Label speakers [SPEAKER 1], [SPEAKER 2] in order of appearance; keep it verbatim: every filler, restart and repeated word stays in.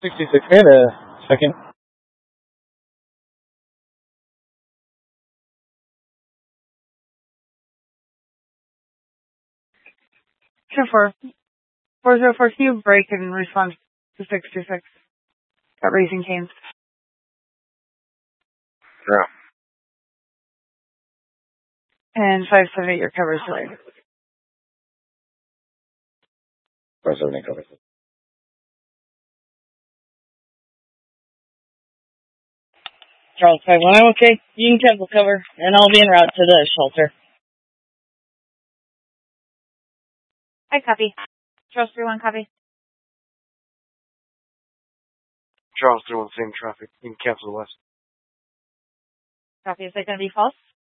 [SPEAKER 1] sixty-six, wait a second.
[SPEAKER 2] two four. four zero four, can you break in response to six two six? Got Raising Cane's.
[SPEAKER 1] Yeah.
[SPEAKER 2] And five seven eight, your cover's delayed.
[SPEAKER 1] five seven eight, cover.
[SPEAKER 3] Charles five one, I'm okay. You can cancel cover, and I'll be en route to the shelter.
[SPEAKER 2] I copy. Charles three one, copy.
[SPEAKER 1] Charles three one, same traffic. You can cancel the west.
[SPEAKER 2] Copy. Is that going to be false?